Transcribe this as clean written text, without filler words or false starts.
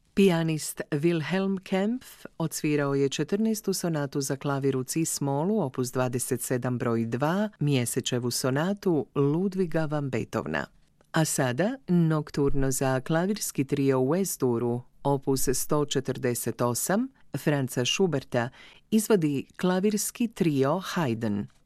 Pijanist Wilhelm Kempff odsvirao je 14. sonatu za klavir u cis-molu, opus 27 broj 2, mjesečevu sonatu Ludwiga van Beethovena. A sada nokturno za klavirski trio u Es-duru, opus 148, Franza Schuberta, izvodi klavirski trio Haydn.